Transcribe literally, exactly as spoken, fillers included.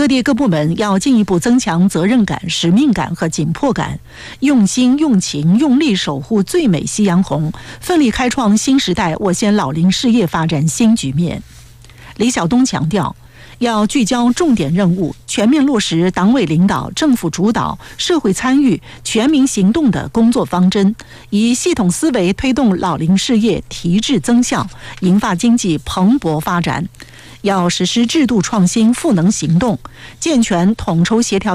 各地各部门要进一步增强责任感、使命感和紧迫感，用心、用情、用力守护最美夕阳红，奋力开创新时代我县老龄事业发展新局面。李晓东强调，要聚焦重点任务，全面落实党委领导、政府主导、社会参与、全民行动的工作方针，以系统思维推动老龄事业提质增效，银发经济蓬勃发展。要实施制度创新赋能行动，健全统筹协调